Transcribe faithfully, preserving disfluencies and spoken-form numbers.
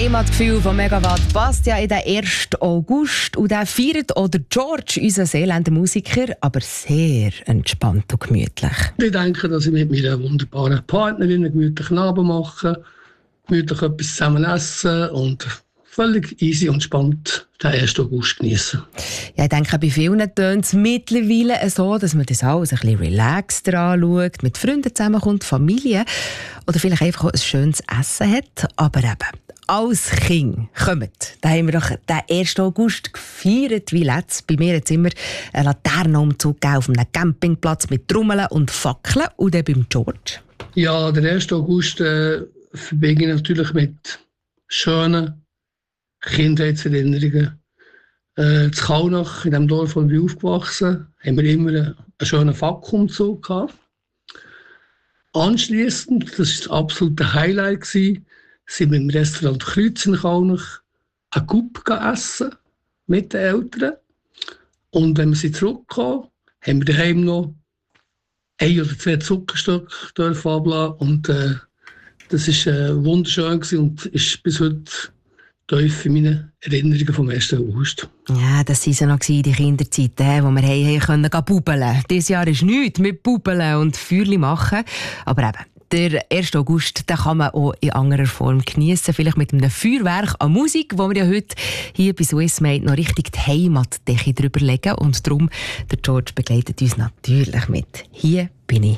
Heimatgefühl von Megawatt passt ja in den ersten August und den feiert auch der George, unser Seeländer Musiker, aber sehr entspannt und gemütlich. Ich denke, dass ich mit meiner wunderbaren Partnerin einen gemütlichen Abend mache, gemütlich etwas zusammen essen und völlig easy und entspannt den ersten August genießen. Ja, ich denke, bei vielen tönt es mittlerweile so, dass man das alles ein bisschen relaxter anschaut, mit Freunden zusammenkommt, Familie oder vielleicht einfach auch ein schönes Essen hat. Aber eben, als Kind kommt, da haben wir doch den ersten August gefeiert wie letztes. Bei mir jetzt immer einen Laternenumzug auf einem Campingplatz mit Trommeln und Fackeln. Und dann beim George. Ja, den ersten August äh, verbinde ich natürlich mit schönen Kindheitserinnerungen. Äh, in Kaunach, in dem Dorf, wo ich aufgewachsen bin, haben wir immer einen, einen schönen Fackelumzug gehabt. Anschliessend, das war das absolute Highlight, gewesen, sind wir im Restaurant Kreuz in Kaunach eine Coupe essen mit den Eltern. Und wenn wir sie zurückkamen, haben wir daheim noch ein oder zwei Zuckerstücke dürfen ablassen. Und äh, das war äh, wunderschön gewesen und ist bis heute tief in meinen Erinnerungen vom ersten August. Ja, das waren so noch die Kinderzeiten, wo wir haben können bubeln. Dieses Jahr ist nichts mit Bubeln und Feuerli machen. Aber eben, der ersten August den kann man auch in anderer Form geniessen. Vielleicht mit einem Feuerwerk an Musik, wo wir ja heute hier bei Swissmade noch richtig die Heimatdecke drüber legen. Und darum, der George begleitet uns natürlich mit «Hier bin ich».